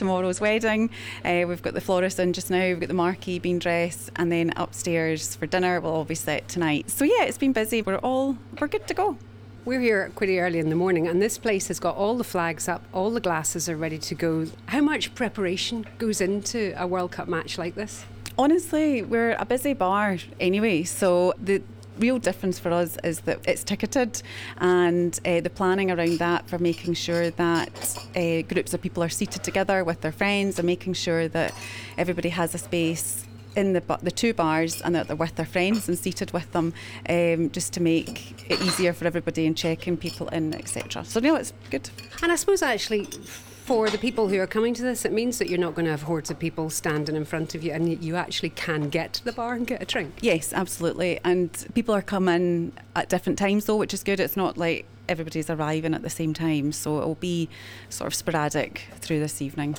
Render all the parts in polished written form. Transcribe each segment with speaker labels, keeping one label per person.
Speaker 1: tomorrow's wedding. We've got the florist in just now, we've got the marquee being dressed, and then upstairs for dinner we'll all be set tonight. So yeah, it's been busy. We're good to go.
Speaker 2: We're here pretty early in the morning, and this place has got all the flags up, all the glasses are ready to go. How much preparation goes into a World Cup match like this?
Speaker 1: Honestly, we're a busy bar anyway, so the real difference for us is that it's ticketed, and the planning around that for making sure that groups of people are seated together with their friends and making sure that everybody has a space in the two bars and that they're with their friends and seated with them, just to make it easier for everybody and checking people in, etc. So no, it's good.
Speaker 2: And I suppose actually for the people who are coming to this, it means that you're not going to have hordes of people standing in front of you, and you actually can get to the bar and get a drink.
Speaker 1: Yes, absolutely. And people are coming at different times though, which is good. It's not like everybody's arriving at the same time, so it'll be sort of sporadic through this evening.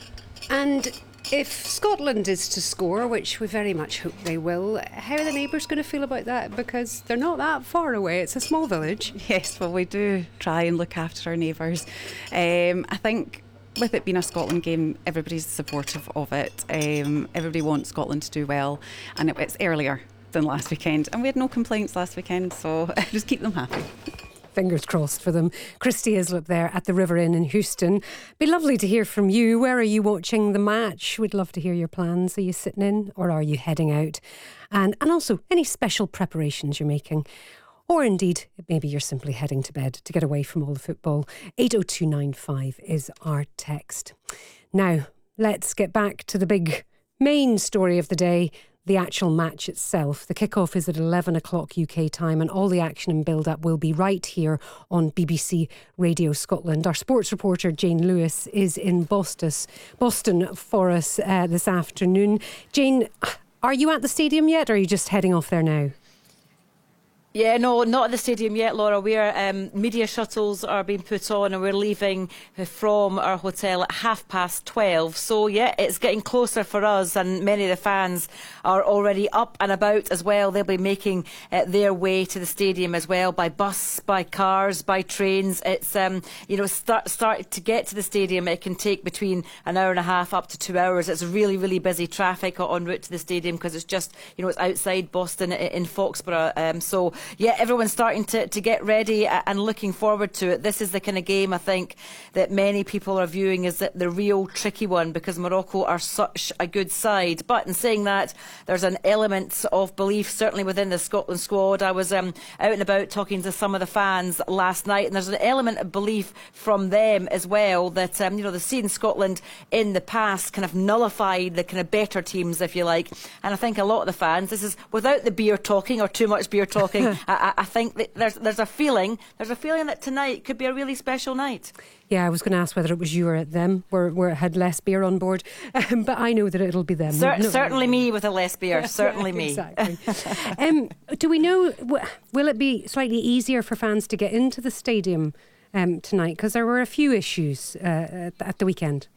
Speaker 2: And if Scotland is to score, which we very much hope they will, how are the neighbours going to feel about that? Because they're not that far away. It's a small village.
Speaker 1: Yes, well, we do try and look after our neighbours. I think with it being a Scotland game, everybody's supportive of it. Everybody wants Scotland to do well, and it's earlier than last weekend. And we had no complaints last weekend, so just keep them happy.
Speaker 2: Fingers crossed for them. Christy Islip there at the River Inn in Houston. Be lovely to hear from you. Where are you watching the match? We'd love to hear your plans. Are you sitting in or are you heading out? And also any special preparations you're making. Or indeed, maybe you're simply heading to bed to get away from all the football. 80295 is our text. Now, let's get back to the big main story of the day. The actual match itself. The kick-off is at 11 o'clock UK time, and all the action and build-up will be right here on BBC Radio Scotland. Our sports reporter Jane Lewis is in Boston for us this afternoon. Jane, are you at the stadium yet, or are you just heading off there now?
Speaker 3: Yeah, no, not at the stadium yet, Laura. Media shuttles are being put on, and we're leaving from our hotel at 12:30. So, yeah, it's getting closer for us, and many of the fans are already up and about as well. They'll be making their way to the stadium as well, by bus, by cars, by trains. It's, start to get to the stadium, it can take between an hour and a half up to 2 hours. It's really, really busy traffic en route to the stadium because it's just, it's outside Boston in Foxborough. So, yeah, everyone's starting to get ready and looking forward to it. This is the kind of game, I think, that many people are viewing as the real tricky one, because Morocco are such a good side. But in saying that, there's an element of belief, certainly within the Scotland squad. I was out and about talking to some of the fans last night, and there's an element of belief from them as well that, they've seen Scotland in the past kind of nullified the kind of better teams, if you like. And I think a lot of the fans, this is without the beer talking or too much beer talking, I think that there's a feeling that tonight could be a really special night.
Speaker 2: Yeah, I was going to ask whether it was you or them, where it had less beer on board, but I know that it'll be them.
Speaker 3: Certainly me with a less beer, certainly me.
Speaker 2: Exactly. Do we know, will it be slightly easier for fans to get into the stadium tonight? Because there were a few issues at the weekend.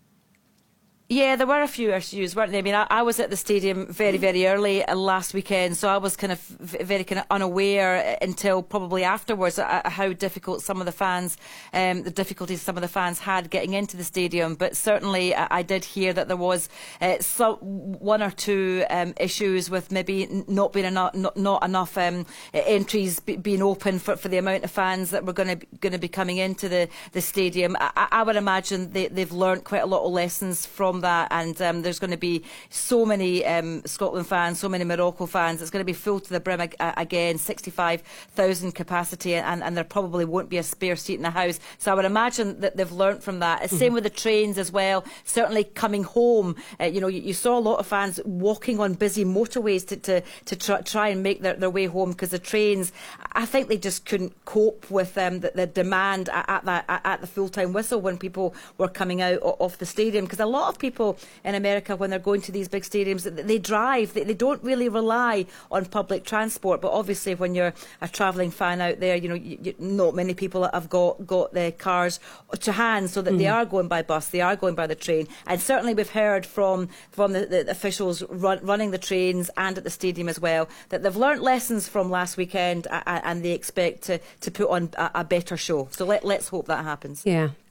Speaker 3: Yeah, there were a few issues, weren't there? I mean, I was at the stadium very, very early last weekend, so I was kind of very kind of unaware until probably afterwards at how difficult some of the fans, the difficulties some of the fans had getting into the stadium. But certainly, I did hear that there was one or two issues with maybe not being not enough entries being open for the amount of fans that were going to be coming into the stadium. I would imagine they've learned quite a lot of lessons from that, and there's going to be so many Scotland fans, so many Morocco fans. It's going to be full to the brim again, 65,000 capacity, and there probably won't be a spare seat in the house. So I would imagine that they've learnt from that. Same with the trains as well. Certainly coming home, you saw a lot of fans walking on busy motorways to try and make their way home, because the trains, I think they just couldn't cope with the demand at the full-time whistle when people were coming out of the stadium. Because a lot of people in America, when they're going to these big stadiums, they drive. They don't really rely on public transport. But obviously, when you're a travelling fan out there, not many people have got their cars to hand, so that they are going by bus, they are going by the train. And certainly, we've heard from the officials running the trains and at the stadium as well that they've learnt lessons from last weekend, and they expect to put on a better show. So let's hope that happens.
Speaker 2: Yeah.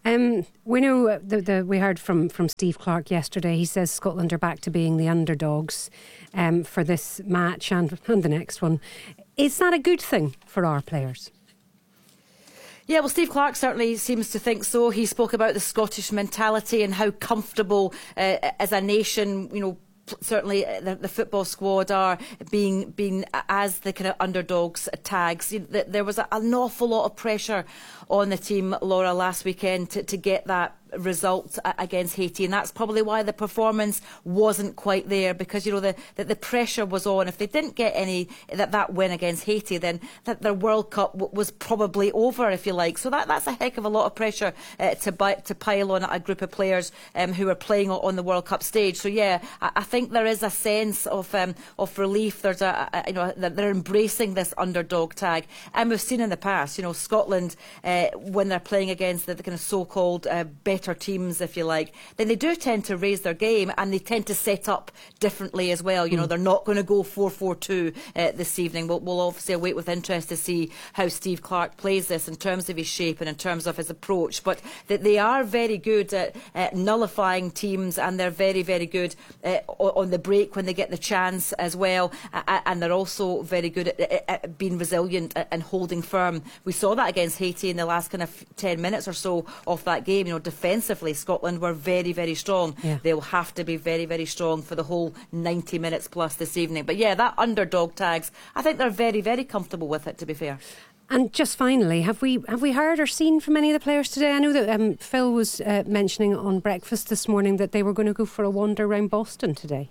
Speaker 2: We know we heard from Steve Clarke yesterday. He says Scotland are back to being the underdogs for this match and the next one. Is that a good thing for our players?
Speaker 3: Yeah, well, Steve Clarke certainly seems to think so. He spoke about the Scottish mentality and how comfortable as a nation, certainly the football squad are being as the kind of underdogs tags. There was an awful lot of pressure on the team, Laura, last weekend to get that result against Haiti, and that's probably why the performance wasn't quite there, because the pressure was on. If they didn't get that win against Haiti, then their World Cup was probably over, if you like. So that's a heck of a lot of pressure to pile on a group of players who are playing on the World Cup stage. So yeah, I think there is a sense of relief. There's they're embracing this underdog tag, and we've seen in the past, Scotland when they're playing against the kind of so-called better teams, if you like, then they do tend to raise their game, and they tend to set up differently as well. They're not going to go 4-4-2 this evening. We'll obviously await with interest to see how Steve Clarke plays this in terms of his shape and in terms of his approach. But they are very good at nullifying teams, and they're very, very good on the break when they get the chance as well. And they're also very good at being resilient and holding firm. We saw that against Haiti in the last kind of 10 minutes or so of that game. Defensively, Scotland were very, very strong. Yeah. They'll have to be very, very strong for the whole 90 minutes plus this evening. But yeah, that underdog tags, I think they're very, very comfortable with it, to be fair.
Speaker 2: And just finally, have we heard or seen from any of the players today? I know that Phil was mentioning on breakfast this morning that they were going to go for a wander around Boston today.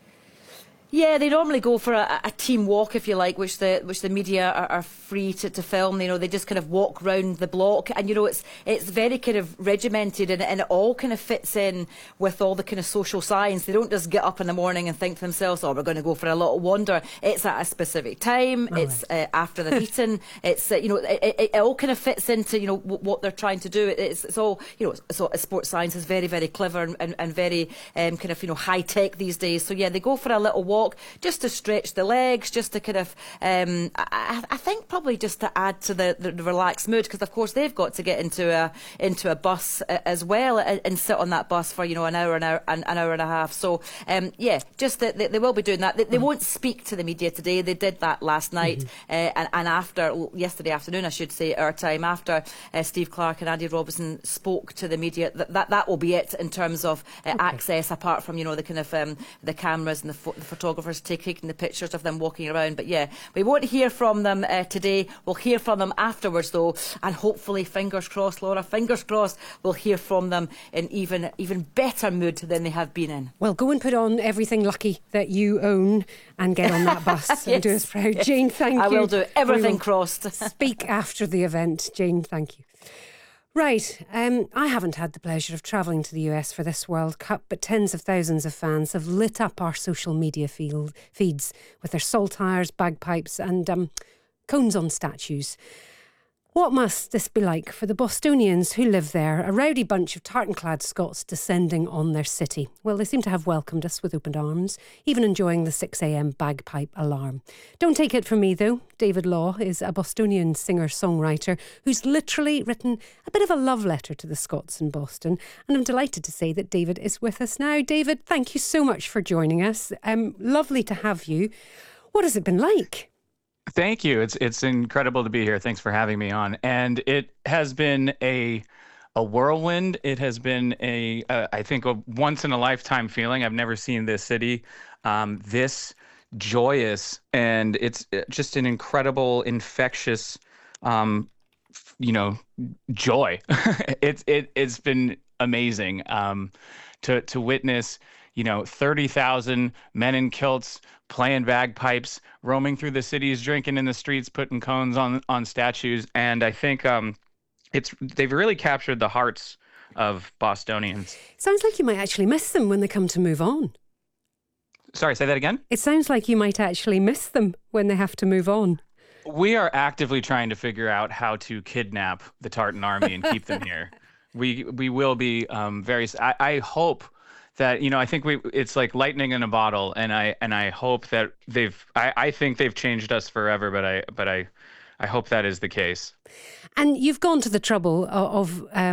Speaker 3: Yeah, they normally go for a team walk, if you like, which the media are free to film. They just kind of walk round the block, and it's very kind of regimented, and it all kind of fits in with all the kind of social science. They don't just get up in the morning and think to themselves, "Oh, we're going to go for a little wander." It's at a specific time. It's after the meeting. It's it all kind of fits into what they're trying to do. It's all So sports science is very, very clever and very kind of high tech these days. So yeah, they go for a little walk just to stretch the legs, just to kind of I think probably just to add to the relaxed mood, because of course they've got to get into a bus as well and sit on that bus for an hour and a half. So yeah, just that they will be doing that. They won't speak to the media today. They did that last night and after yesterday afternoon, I should say, our time, after Steve Clarke and Andy Robertson spoke to the media. That will be it in terms of access, apart from the kind of the cameras and the photographers taking the pictures of them walking around. But yeah, we won't hear from them today. We'll hear from them afterwards though, and hopefully, fingers crossed, Laura, fingers crossed, we'll hear from them in even better mood than they have been in.
Speaker 2: Well, go and put on everything lucky that you own and get on that bus yes, and do us proud. Yes. Jane, thank you.
Speaker 3: I will do everything crossed.
Speaker 2: Speak after the event. Jane, thank you. Right, I haven't had the pleasure of travelling to the US for this World Cup, but tens of thousands of fans have lit up our social media feeds with their saltires, bagpipes and cones on statues. What must this be like for the Bostonians who live there, a rowdy bunch of tartan-clad Scots descending on their city? Well, they seem to have welcomed us with open arms, even enjoying the 6 a.m. bagpipe alarm. Don't take it from me, though. David Law is a Bostonian singer-songwriter who's literally written a bit of a love letter to the Scots in Boston, and I'm delighted to say that David is with us now. David, thank you so much for joining us. Lovely to have you. What has it been like?
Speaker 4: Thank you. It's incredible to be here. Thanks for having me on. And it has been a whirlwind. It has been I think a once in a lifetime feeling. I've never seen this city this joyous, and it's just an incredible, infectious, joy. It's been amazing to witness. 30,000 men in kilts playing bagpipes, roaming through the cities, drinking in the streets, putting cones on statues. And I think they've really captured the hearts of Bostonians.
Speaker 2: Sounds like you might actually miss them when they come to move on.
Speaker 4: Sorry, say that again?
Speaker 2: It sounds like you might actually miss them when they have to move on.
Speaker 4: We are actively trying to figure out how to kidnap the Tartan Army and keep them here. We will be I hope that I think it's like lightning in a bottle, and I hope that I think they've changed us forever, but I hope that is the case.
Speaker 2: And you've gone to the trouble of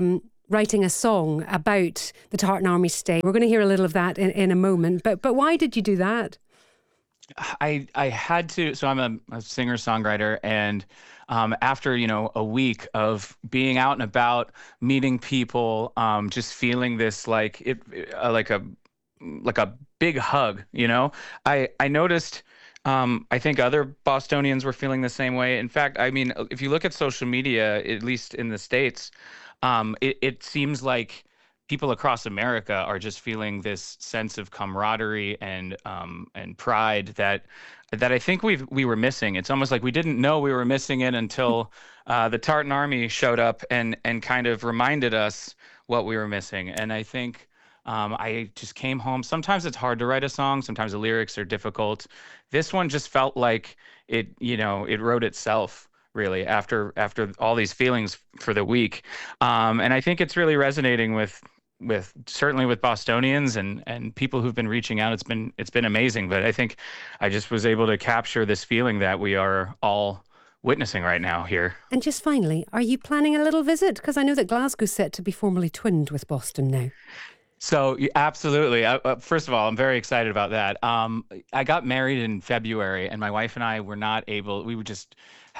Speaker 2: writing a song about the Tartan Army Stay. We're going to hear a little of that in a moment. But why did you do that?
Speaker 4: I had to. So I'm a singer-songwriter, and after a week of being out and about, meeting people, just feeling this like a big hug. I noticed. I think other Bostonians were feeling the same way. In fact, I mean, if you look at social media, at least in the States, it seems like people across America are just feeling this sense of camaraderie and pride that I think we were missing. It's almost like we didn't know we were missing it until the Tartan Army showed up and kind of reminded us what we were missing. And I think I just came home. Sometimes it's hard to write a song. Sometimes the lyrics are difficult. This one just felt like it wrote itself, really, after all these feelings for the week. And I think it's really resonating with certainly with Bostonians and people who've been reaching out. It's been amazing. But I think I just was able to capture this feeling that we are all witnessing right now here.
Speaker 2: And just finally, are you planning a little visit? Because I know that Glasgow's set to be formally twinned with Boston now.
Speaker 4: So absolutely. First of all, I'm very excited about that. I got married in February, and my wife and I were not able. We were just